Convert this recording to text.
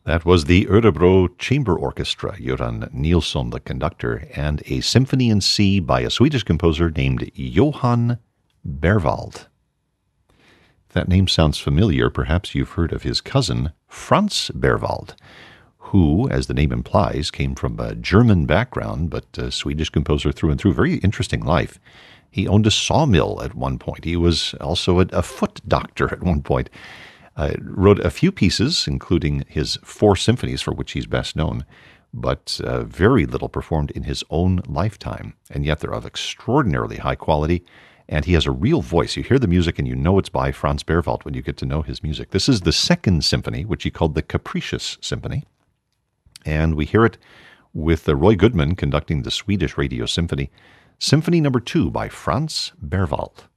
That was the Örebro Chamber Orchestra, Göran Nilsson, the conductor, and a symphony in C by a Swedish composer named Johann Berwald. If that name sounds familiar, perhaps you've heard of his cousin, Franz Berwald, who, as the name implies, came from a German background, but a Swedish composer through and through. Very interesting life. He owned a sawmill at one point. He was also a foot doctor at one point. Wrote a few pieces, including his 4 symphonies, for which he's best known, but very little performed in his own lifetime. And yet they're of extraordinarily high quality, and he has a real voice. You hear the music and you know it's by Franz Berwald when you get to know his music. This is the 2nd symphony, which he called the Capricious Symphony. And we hear it with Roy Goodman conducting the Swedish Radio Symphony, Symphony No. 2 by Franz Berwald.